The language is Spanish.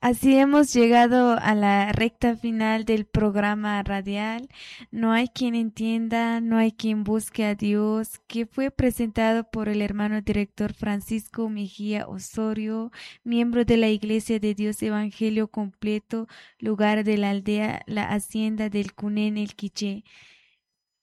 Así hemos llegado a la recta final del programa radial. No hay quien entienda, no hay quien busque a Dios, que fue presentado por el hermano director Francisco Mejía Osorio, miembro de la Iglesia de Dios Evangelio Completo, lugar de la aldea La Hacienda del Cunene, el Quiché.